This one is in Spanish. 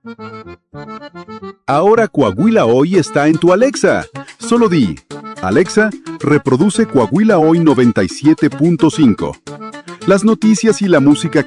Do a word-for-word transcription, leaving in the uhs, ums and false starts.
Ahora Coahuila Hoy está en tu Alexa. Solo di, Alexa, reproduce Coahuila Hoy noventa y siete punto cinco. Las noticias y la música